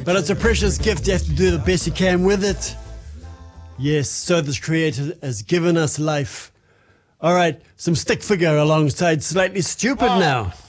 But it's a precious gift. You have to do the best you can with it. Yes, so this Creator has given us life. All right, some stick figure alongside Slightly Stupid now.